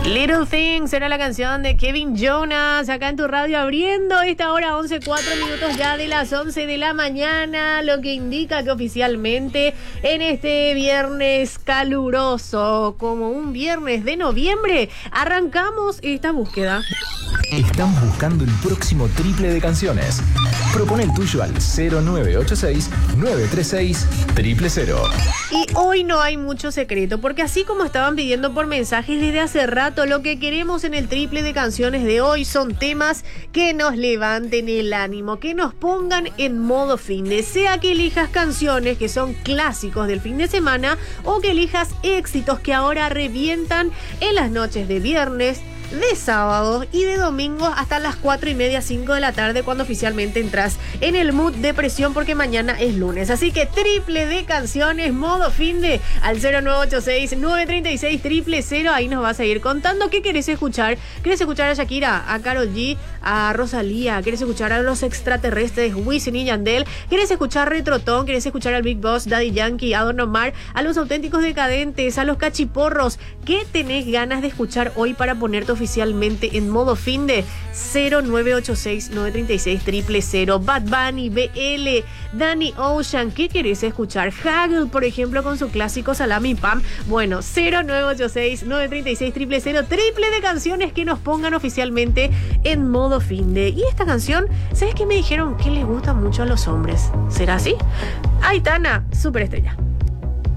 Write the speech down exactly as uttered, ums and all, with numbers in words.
Little Things era la canción de Kevin Jonas acá en tu radio, abriendo esta hora once, cuatro minutos ya de las once de la mañana, lo que indica que oficialmente en este viernes caluroso, como un viernes de noviembre, arrancamos esta búsqueda. Estamos buscando el próximo triple de canciones. Propone el tuyo al cero nueve ocho seis, nueve tres seis, cero cero cero. Y hoy no hay mucho secreto, porque así como estaban pidiendo por mensajes desde hace rato, lo que queremos en el triple de canciones de hoy son temas que nos levanten el ánimo, que nos pongan en modo fin de, sea que elijas canciones que son clásicos del fin de semana o que elijas éxitos que ahora revientan en las noches de viernes, de sábado y de domingo hasta las cuatro y media, cinco de la tarde, cuando oficialmente entras en el mood de presión, porque mañana es lunes. Así que triple de canciones, modo fin de, al cero nueve ocho seis, nueve tres seis, cero cero cero. Ahí nos vas a ir contando qué querés escuchar. ¿Querés escuchar a Shakira, a Karol G, a Rosalía? ¿Querés escuchar a Los Extraterrestres, Wisin y Yandel? ¿Querés escuchar Retrotón? ¿Querés escuchar al Big Boss, Daddy Yankee, a Don Omar, a Los Auténticos Decadentes, a Los Cachiporros? ¿Qué tenés ganas de escuchar hoy para ponerte oficialmente en modo fin de? Cero nueve ocho seis, nueve tres seis, cero cero cero. Bad Bunny, B L, Danny Ocean. ¿Qué querés escuchar? Hagel, por ejemplo, con su clásico Salami Pam. Bueno, cero nueve ocho seis, nueve tres seis, cero cero cero. Triple de canciones que nos pongan oficialmente en modo fin de. Y esta canción, ¿sabes qué me dijeron? Que le gusta mucho a los hombres. ¿Será así? Aitana, Superestrella.